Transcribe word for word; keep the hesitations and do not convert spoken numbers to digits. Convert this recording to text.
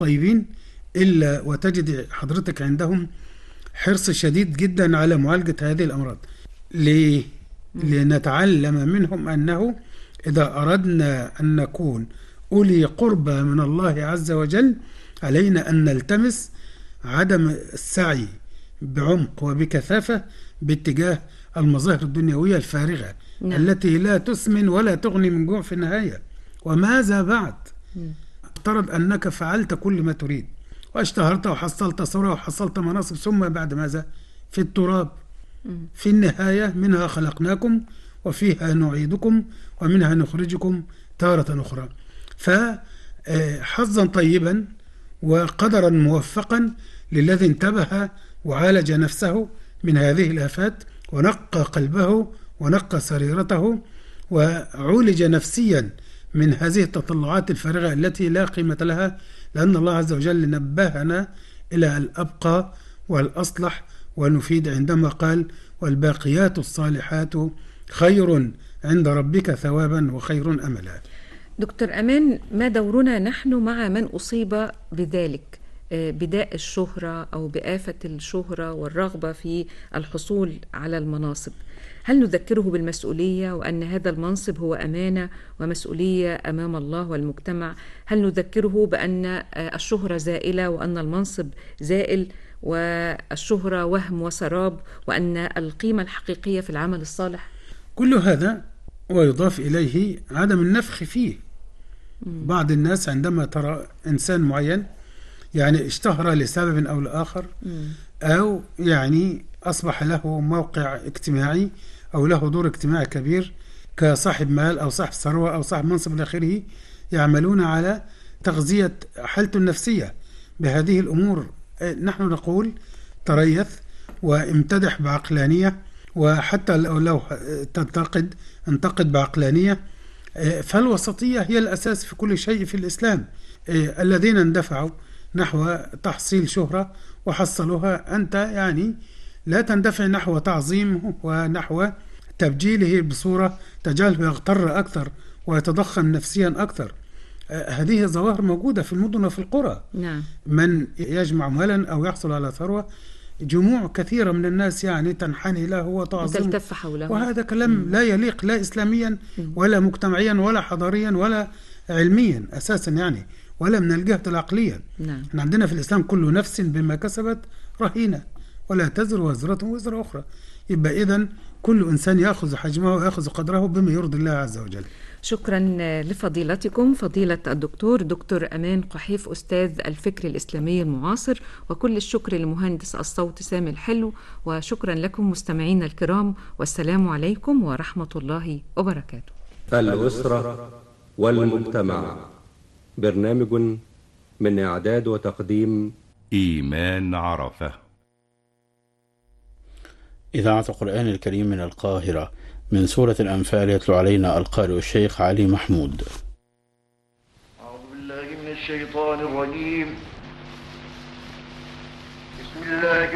طيبين، إلا وتجد حضرتك عندهم حرص شديد جدا على معالجة هذه الأمراض. ليه؟ لنتعلم منهم أنه إذا أردنا أن نكون أولي قربى من الله عز وجل علينا أن نلتمس عدم السعي بعمق وبكثافة باتجاه المظاهر الدنيوية الفارغة. نعم. التي لا تسمن ولا تغني من جوع في النهاية. وماذا بعد؟ افترض أنك فعلت كل ما تريد واشتهرت وحصلت ثروة وحصلت مناصب، ثم بعد ماذا؟ في التراب. في النهاية منها خلقناكم وفيها نعيدكم ومنها نخرجكم تارة أخرى. فحظا طيبا وقدرا موفقا للذي انتبه وعالج نفسه من هذه الآفات ونقى قلبه ونقى سريرته وعولج نفسيا من هذه التطلعات الفارغة التي لا قيمة لها، لأن الله عز وجل نبهنا إلى الأبقى والأصلح والمفيد عندما قال: والباقيات الصالحات خير عند ربك ثوابا وخير أملا. دكتور أمان، ما دورنا نحن مع من أصيب بذلك، بداء الشهرة أو بآفة الشهرة والرغبة في الحصول على المناصب؟ هل نذكره بالمسؤولية وأن هذا المنصب هو أمانة ومسؤولية أمام الله والمجتمع؟ هل نذكره بأن الشهرة زائلة وأن المنصب زائل والشهرة وهم وسراب وأن القيمة الحقيقية في العمل الصالح؟ كل هذا ويضاف إليه عدم النفخ فيه. م. بعض الناس عندما ترى إنسان معين يعني اشتهر لسبب أو لآخر، م. أو يعني أصبح له موقع اجتماعي أو له دور اجتماعي كبير كصاحب مال أو صاحب ثروة أو صاحب منصب إلى آخره، يعملون على تغذية حالته النفسية بهذه الأمور. نحن نقول تريث وامتدح بعقلانية، وحتى لو, لو تنتقد انتقد بعقلانية. فالوسطية هي الأساس في كل شيء في الإسلام. الذين اندفعوا نحو تحصيل شهرة وحصلوها، أنت يعني لا تندفع نحو تعظيمه ونحو تبجيله بصورة تجعله يغتر أكثر ويتضخم نفسيا أكثر. هذه ظواهر موجودة في المدن وفي القرى. نعم. من يجمع مالا أو يحصل على ثروة، جموع كثيرة من الناس يعني تنحني له وتعظمه وتلتف حوله، وهذا كلام م. لا يليق لا إسلاميا ولا مجتمعيا ولا حضاريا ولا علميا أساسا يعني، ولا من الجهة العقلية. نعم. احنا عندنا في الإسلام كل نفس بما كسبت رهينة ولا تزر وزرة وزر أخرى. يبقى إذن كل إنسان يأخذ حجمه ويأخذ قدره بما يرضي الله عز وجل. شكرا لفضيلتكم فضيلة الدكتور دكتور أمان قحيف، أستاذ الفكر الإسلامي المعاصر، وكل الشكر لمهندس الصوت سامي الحلو، وشكرا لكم مستمعينا الكرام، والسلام عليكم ورحمة الله وبركاته. الأسرة والمجتمع، برنامج من إعداد وتقديم إيمان عرفة. إذاعة القرآن الكريم من القاهرة، من سورة الأنفال يتلو علينا القارئ الشيخ علي محمود. أعوذ بالله من الشيطان الرجيم. بسم الله